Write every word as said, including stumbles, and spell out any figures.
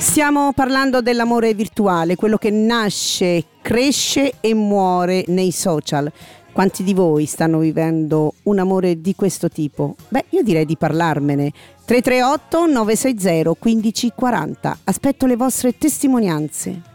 Stiamo parlando dell'amore virtuale, quello che nasce, cresce e muore nei social. Quanti di voi stanno vivendo un amore di questo tipo? Beh, io direi di parlarmene. tre tre otto nove sei zero uno cinque quattro zero. Aspetto le vostre testimonianze.